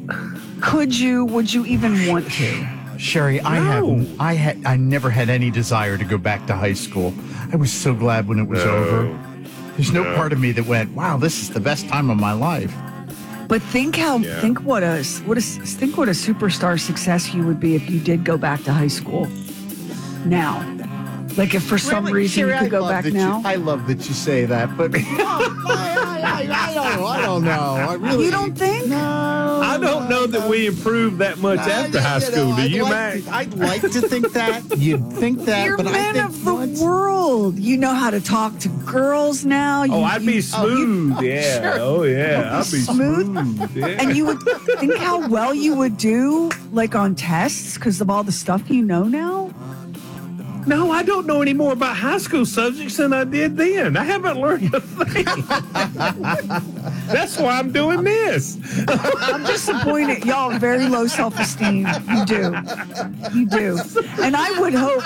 Would you even want to? Sherry, I never had any desire to go back to high school. I was so glad when it was over. There's no part of me that went, wow, this is the best time of my life. But think what a superstar success you would be if you did go back to high school now. Like if for some reason Sherry, you could go back now. I love that you say that, but I don't know. You don't think? No. I don't know that we improved that much after high school. Do you, Mac? I'd like to think that. You'd think that, You're but men of the world. You know how to talk to girls now. I'd be smooth. Yeah. Sure. Oh, yeah. I'd be smooth. Yeah. And you would think how well you would do, like on tests, because of all the stuff you know now. No, I don't know any more about high school subjects than I did then. I haven't learned a thing. That's why I'm doing this. I'm disappointed. Y'all have very low self-esteem. You do. And I would hope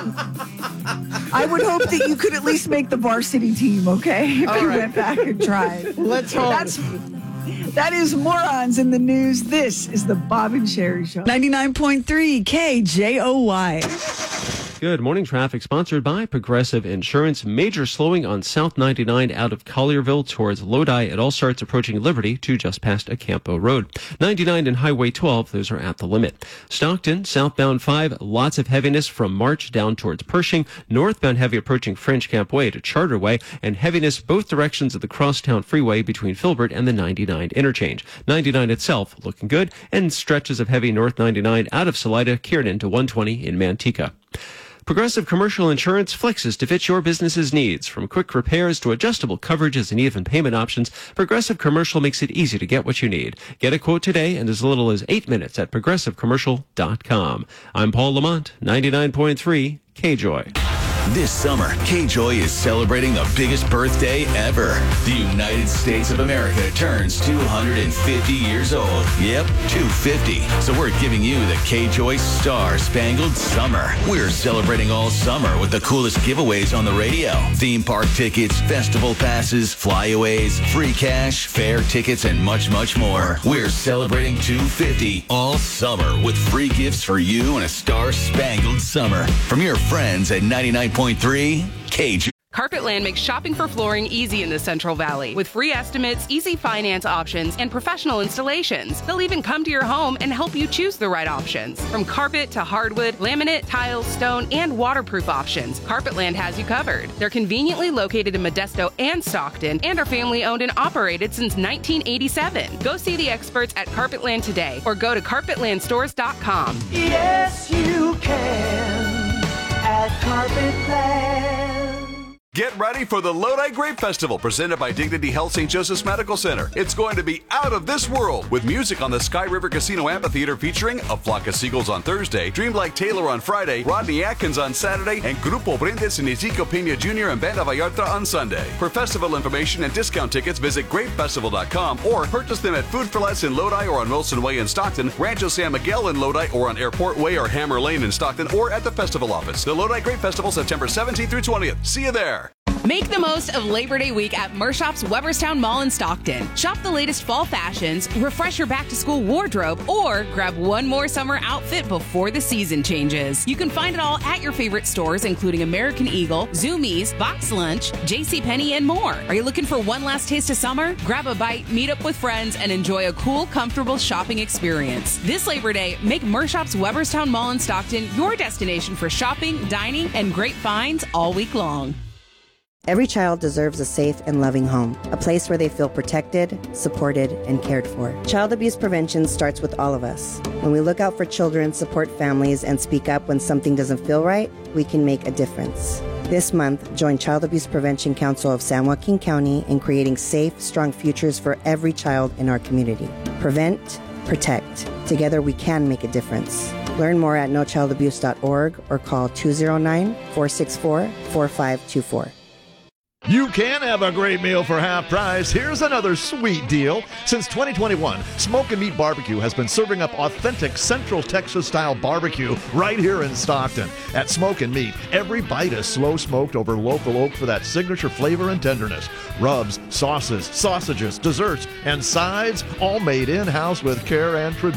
that you could at least make the varsity team, okay? If you went back and tried. Let's hope. That is Morons in the News. This is the Bob and Sherry Show. 99.3 KJOY. Good morning. Traffic sponsored by Progressive Insurance. Major slowing on South 99 out of Collierville towards Lodi. It all starts approaching Liberty to just past Acampo Road. 99 and Highway 12, those are at the limit. Stockton, southbound 5, lots of heaviness from March down towards Pershing. Northbound heavy approaching French Camp Way to Charter Way. And heaviness both directions of the Crosstown Freeway between Filbert and the 99 interchange. 99 itself looking good. And stretches of heavy North 99 out of Salida, Kiernan to 120 in Manteca. Progressive Commercial Insurance flexes to fit your business's needs. From quick repairs to adjustable coverages and even payment options, Progressive Commercial makes it easy to get what you need. Get a quote today in as little as 8 minutes at progressivecommercial.com. I'm Paul Lamont, 99.3 KJOY. This summer, KJOY is celebrating the biggest birthday ever. The United States of America turns 250 years old. Yep, 250. So we're giving you the KJOY Star Spangled Summer. We're celebrating all summer with the coolest giveaways on the radio. Theme park tickets, festival passes, flyaways, free cash, fair tickets, and much, much more. We're celebrating 250 all summer with free gifts for you and a Star Spangled Summer from your friends at 99.3 KJ. Carpetland makes shopping for flooring easy in the Central Valley with free estimates, easy finance options, and professional installations. They'll even come to your home and help you choose the right options. From carpet to hardwood, laminate, tile, stone, and waterproof options, Carpetland has you covered. They're conveniently located in Modesto and Stockton and are family owned and operated since 1987. Go see the experts at Carpetland today or go to carpetlandstores.com. Yes, you can at Carpetland. Get ready for the Lodi Grape Festival presented by Dignity Health St. Joseph's Medical Center. It's going to be out of this world with music on the Sky River Casino Amphitheater featuring A Flock of Seagulls on Thursday, Dreamlike Taylor on Friday, Rodney Atkins on Saturday, and Grupo Brindes and Ezekiel Pena Jr. and Banda Vallarta on Sunday. For festival information and discount tickets, visit grapefestival.com or purchase them at Food for Less in Lodi or on Wilson Way in Stockton, Rancho San Miguel in Lodi or on Airport Way or Hammer Lane in Stockton or at the festival office. The Lodi Grape Festival, September 17th through 20th. See you there. Make the most of Labor Day week at Mershop's Weberstown Mall in Stockton. Shop the latest fall fashions, refresh your back-to-school wardrobe, or grab one more summer outfit before the season changes. You can find it all at your favorite stores, including American Eagle, Zoomies, Box Lunch, JCPenney, and more. Are you looking for one last taste of summer? Grab a bite, meet up with friends, and enjoy a cool, comfortable shopping experience. This Labor Day, make Mershop's Weberstown Mall in Stockton your destination for shopping, dining, and great finds all week long. Every child deserves a safe and loving home, a place where they feel protected, supported, and cared for. Child abuse prevention starts with all of us. When we look out for children, support families, and speak up when something doesn't feel right, we can make a difference. This month, join Child Abuse Prevention Council of San Joaquin County in creating safe, strong futures for every child in our community. Prevent, protect. Together we can make a difference. Learn more at nochildabuse.org or call 209-464-4524. You can have a great meal for half price. Here's another sweet deal. Since 2021, Smoke and Meat Barbecue has been serving up authentic Central Texas-style barbecue right here in Stockton. At Smoke and Meat, every bite is slow-smoked over local oak for that signature flavor and tenderness. Rubs, sauces, sausages, desserts, and sides, all made in-house with care and tradition.